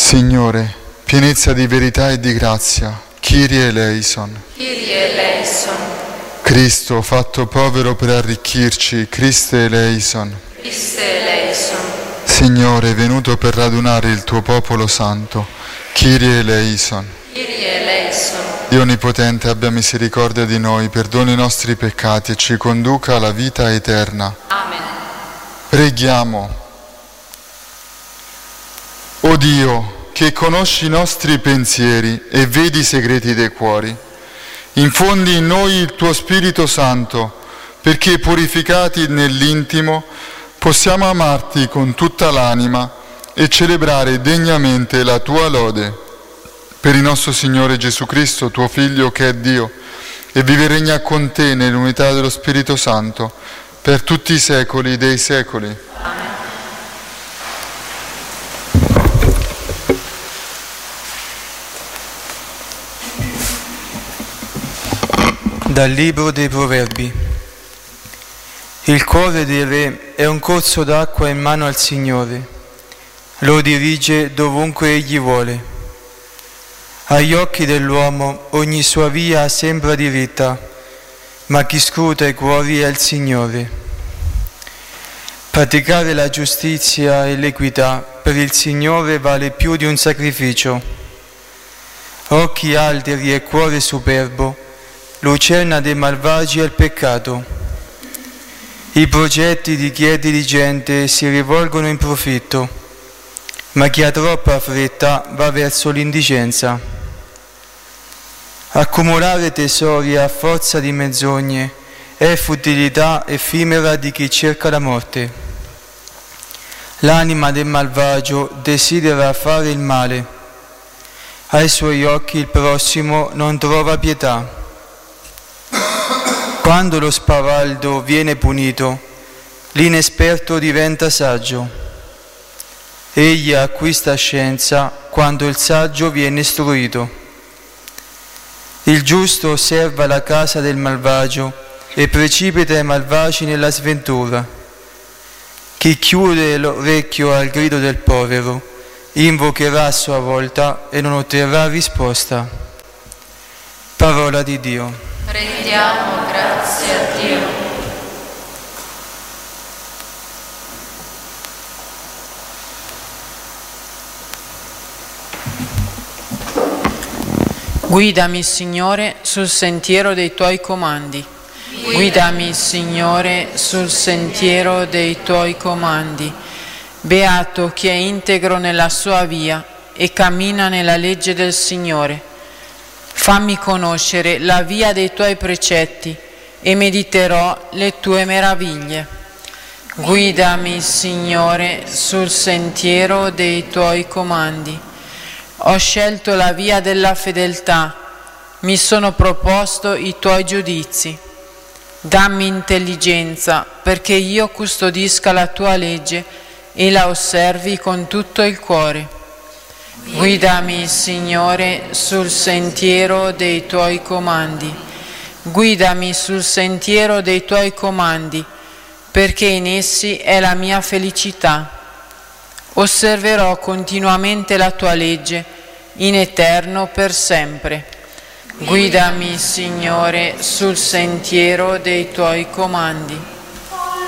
Signore, pienezza di verità e di grazia, Kyrie eleison. Kyrie eleison. Cristo, fatto povero per arricchirci, Christe eleison. Christe eleison. Signore, venuto per radunare il tuo popolo santo, Kyrie eleison. Kyrie eleison. Dio Onnipotente, abbia misericordia di noi, perdoni i nostri peccati e ci conduca alla vita eterna. Amen. Preghiamo. O Dio, che conosci i nostri pensieri e vedi i segreti dei cuori, infondi in noi il tuo Spirito Santo, perché purificati nell'intimo possiamo amarti con tutta l'anima e celebrare degnamente la tua lode. Per il nostro Signore Gesù Cristo, tuo Figlio, che è Dio, e vive e regna con te nell'unità dello Spirito Santo, per tutti i secoli dei secoli. Amen. Dal Libro dei Proverbi. Il cuore del re è un corso d'acqua in mano al Signore, lo dirige dovunque egli vuole. Agli occhi dell'uomo ogni sua via sembra diritta, ma chi scruta i cuori è il Signore. Praticare la giustizia e l'equità per il Signore vale più di un sacrificio. Occhi alderi e cuore superbo, lucerna dei malvagi è il peccato. I progetti di chi è diligente si rivolgono in profitto, ma chi ha troppa fretta va verso l'indicenza. Accumulare tesori a forza di menzogne è futilità effimera di chi cerca la morte. L'anima del malvagio desidera fare il male. Ai suoi occhi il prossimo non trova pietà. Quando lo spavaldo viene punito, l'inesperto diventa saggio. Egli acquista scienza quando il saggio viene istruito. Il giusto osserva la casa del malvagio e precipita i malvagi nella sventura. Chi chiude l'orecchio al grido del povero invocherà a sua volta e non otterrà risposta. Parola di Dio. Rendiamo grazie a Dio. Guidami, Signore, sul sentiero dei Tuoi comandi. Guidami, Signore, sul sentiero dei Tuoi comandi. Beato chi è integro nella sua via e cammina nella legge del Signore. Fammi conoscere la via dei Tuoi precetti e mediterò le Tue meraviglie. Guidami, Signore, sul sentiero dei Tuoi comandi. Ho scelto la via della fedeltà, mi sono proposto i Tuoi giudizi. Dammi intelligenza perché io custodisca la Tua legge e la osservi con tutto il cuore. Guidami, Signore, sul sentiero dei Tuoi comandi. Guidami sul sentiero dei Tuoi comandi, perché in essi è la mia felicità. Osserverò continuamente la Tua legge, in eterno per sempre. Guidami, Signore, sul sentiero dei Tuoi comandi.